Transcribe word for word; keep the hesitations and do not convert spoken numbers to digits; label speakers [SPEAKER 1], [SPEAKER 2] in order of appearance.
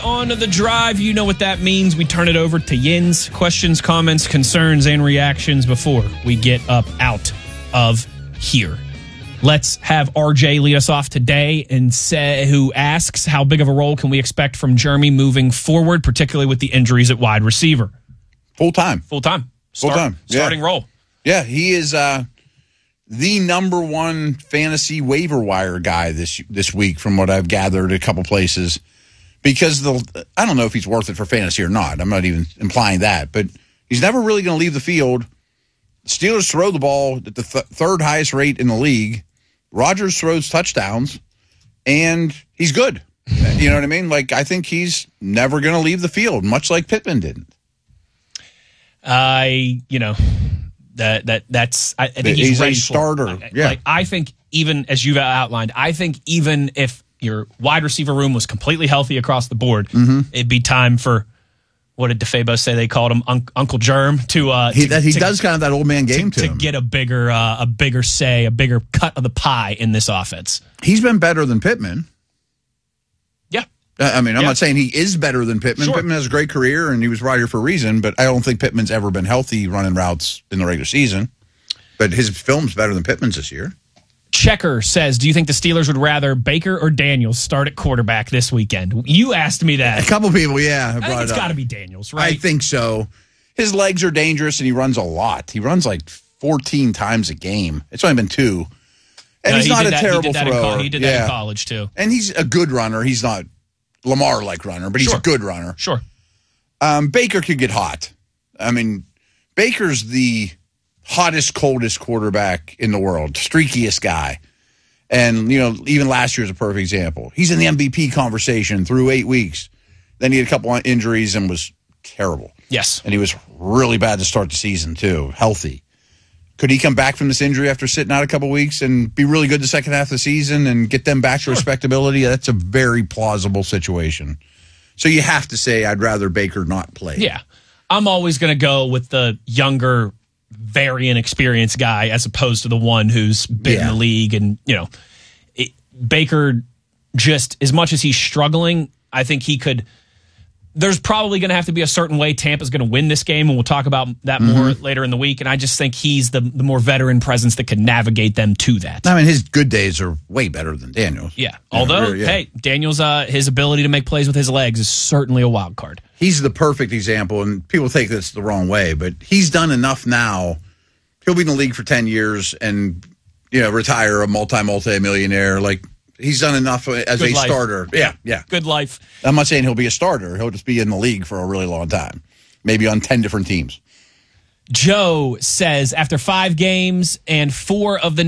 [SPEAKER 1] On the drive, you know what that means. We turn it over to Yins. Questions, comments, concerns, and reactions before we get up out of here. Let's have R J lead us off today and say who asks how big of a role can we expect from Jeremy moving forward, particularly with the injuries at wide receiver.
[SPEAKER 2] Full time,
[SPEAKER 1] full time,
[SPEAKER 2] full time,
[SPEAKER 1] yeah. Starting role.
[SPEAKER 2] Yeah, he is uh, the number one fantasy waiver wire guy this this week, from what I've gathered a couple places. Because the I don't know if he's worth it for fantasy or not. I'm not even implying that, but he's never really going to leave the field. Steelers throw the ball at the th- third highest rate in the league. Rodgers throws touchdowns, and he's good. You know what I mean? Like, I think he's never going to leave the field, much like Pittman didn't.
[SPEAKER 1] I, you know, that that that's. I, I think he's,
[SPEAKER 2] he's
[SPEAKER 1] ready
[SPEAKER 2] a starter.
[SPEAKER 1] For it.
[SPEAKER 2] Yeah.
[SPEAKER 1] Like, I think even as you've outlined, I think even if your wide receiver room was completely healthy across the board, mm-hmm. it'd be time for, what did DeFabo say they called him, Un- Uncle Germ, to uh,
[SPEAKER 2] he,
[SPEAKER 1] to,
[SPEAKER 2] that, he
[SPEAKER 1] to,
[SPEAKER 2] does kind of that old man game
[SPEAKER 1] to,
[SPEAKER 2] to,
[SPEAKER 1] to
[SPEAKER 2] him.
[SPEAKER 1] get a bigger uh, a bigger say, a bigger cut of the pie in this offense.
[SPEAKER 2] He's been better than Pittman.
[SPEAKER 1] Yeah,
[SPEAKER 2] I mean, I'm
[SPEAKER 1] yeah.
[SPEAKER 2] not saying he is better than Pittman.
[SPEAKER 1] Sure.
[SPEAKER 2] Pittman has a great career, and he was right here for a reason. But I don't think Pittman's ever been healthy running routes in the regular season. But his film's better than Pittman's this year.
[SPEAKER 1] Checker says, do you think the Steelers would rather Baker or Daniels start at quarterback this weekend? You asked me that.
[SPEAKER 2] A couple people, yeah.
[SPEAKER 1] I think it's got to be Daniels, right?
[SPEAKER 2] I think so. His legs are dangerous, and he runs a lot. He runs like fourteen times a game. It's only been two. And
[SPEAKER 1] no,
[SPEAKER 2] he's
[SPEAKER 1] he
[SPEAKER 2] not a
[SPEAKER 1] that,
[SPEAKER 2] terrible
[SPEAKER 1] he did that
[SPEAKER 2] thrower.
[SPEAKER 1] In, he did
[SPEAKER 2] yeah.
[SPEAKER 1] that in college, too.
[SPEAKER 2] And he's a good runner. He's not Lamar-like runner, but he's
[SPEAKER 1] sure.
[SPEAKER 2] a good runner.
[SPEAKER 1] Sure.
[SPEAKER 2] Um, Baker could get hot. I mean, Baker's the hottest, coldest quarterback in the world, streakiest guy. And, you know, even last year's a perfect example. He's in the M V P conversation through eight weeks. Then he had a couple of injuries and was terrible.
[SPEAKER 1] Yes.
[SPEAKER 2] And he was really bad to start the season, too, healthy. Could he come back from this injury after sitting out a couple of weeks and be really good the second half of the season and get them back
[SPEAKER 1] sure.
[SPEAKER 2] to respectability? That's a very plausible situation. So you have to say I'd rather Baker not play.
[SPEAKER 1] Yeah. I'm always going to go with the younger, very inexperienced guy as opposed to the one who's been yeah. in the league. And, you know, it, Baker, just as much as he's struggling, I think he could. There's probably going to have to be a certain way Tampa's going to win this game, and we'll talk about that mm-hmm. more later in the week. And I just think he's the, the more veteran presence that can navigate them to that.
[SPEAKER 2] I mean, his good days are way better than Daniels.
[SPEAKER 1] Yeah. Although, yeah. hey, Daniels, uh, his ability to make plays with his legs is certainly a wild card.
[SPEAKER 2] He's the perfect example, and people take this the wrong way, but he's done enough now. He'll be in the league for ten years and, you know, retire a multi, multi-millionaire. Like, he's done enough as
[SPEAKER 1] Good
[SPEAKER 2] a
[SPEAKER 1] life.
[SPEAKER 2] starter. Yeah, yeah.
[SPEAKER 1] Good life.
[SPEAKER 2] I'm not saying he'll be a starter. He'll just be in the league for a really long time, maybe on ten different teams.
[SPEAKER 1] Joe says, after five games and four of the